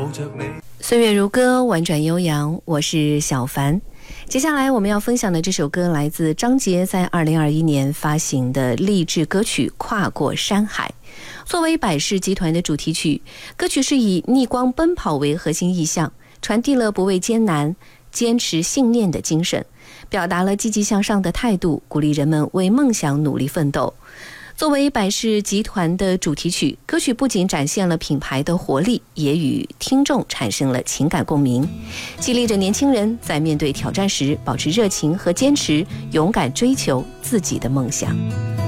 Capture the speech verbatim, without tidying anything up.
岁月如歌，婉转悠扬，我是小凡。接下来我们要分享的这首歌来自张杰在二零二一年发行的励志歌曲《跨过山海》。作为百事集团的主题曲，歌曲是以逆光奔跑为核心意象，传递了不畏艰难、坚持信念的精神，表达了积极向上的态度，鼓励人们为梦想努力奋斗。作为百事集团的主题曲，歌曲不仅展现了品牌的活力，也与听众产生了情感共鸣，激励着年轻人在面对挑战时保持热情和坚持，勇敢追求自己的梦想。